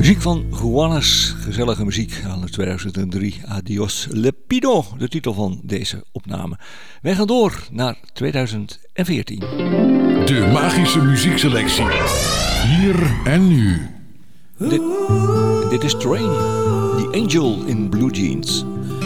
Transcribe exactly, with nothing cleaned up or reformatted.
Muziek van Juanes, gezellige muziek aan het tweeduizend drie. Adios Lepido, de titel van deze opname. Wij gaan door naar tweeduizend veertien. De magische muziekselectie. Hier en nu. Dit, dit is Train, The Angel in Blue Jeans.